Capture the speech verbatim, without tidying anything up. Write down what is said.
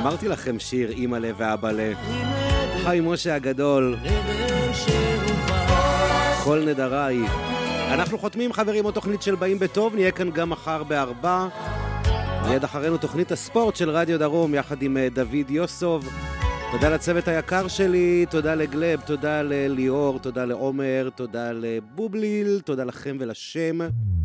אמרתי לכם שיר אמא לב ואבא לב, חיים משה הגדול, כל נדריי. אנחנו חותמים חברים עוד תוכנית של באים בטוב, נהיה כאן גם מחר בארבע, מיד אחרינו תוכנית הספורט של רדיו דרום יחד עם דוד יוסוב. תודה לצוות היקר שלי, תודה לגלב, תודה לליאור, תודה לעומר, תודה לבובליל, תודה לכם ולשם.